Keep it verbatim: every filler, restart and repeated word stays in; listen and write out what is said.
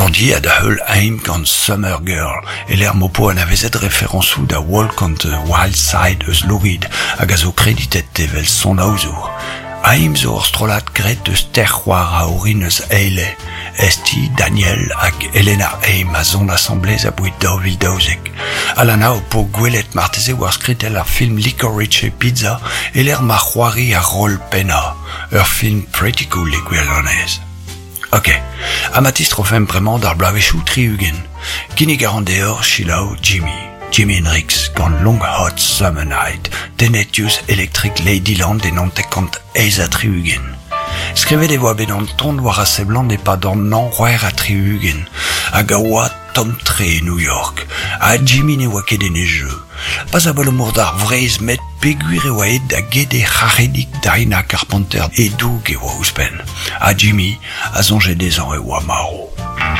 grandi à da heul aim gant Summer Girl, e l'er mopo an avezet référençou da Walk on the Wild Side eus lorid, hag a zo kreditet tevel son aozour. Aim zo ur strolat gret eus terroir a orin eus eile, esti Daniel hag Elena Aim a zon assemblez a bouit daouvil daouzek. Alana o po gwelet marteze war skritel ar film Licorice Pizza e l'er ma c'hoari a rol penna, ur film pretty cool e gwellonez. Ok, amatist trofem bremañ d'ar blavechou triugen. Kinnig a ran deoc'h chilao Jimmy. Jimi Hendrix gant Long Hot Summer Night, denet diouz Electric Ladyland e nantekant eiz a triugen. Skrivet e voa bet an tont war a seblant e pa d'an nan c'hoer a triugen, hag a oa Tom Tre New York, a Jimmy ne oa ket en e jeu. Pas a bol o mour d'ar vrez met peguir e oa et da gede c'harredik Dinah Carpenter e doug e oa ouzpen. A Jimmy a zonjet dezan e oa maro.